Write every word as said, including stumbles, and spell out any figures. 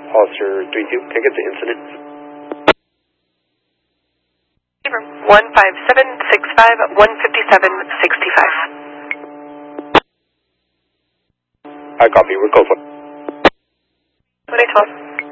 Officer three two, can I get the incident? one five seven six five, one fifty-seven sixty-five. I copy, we're close.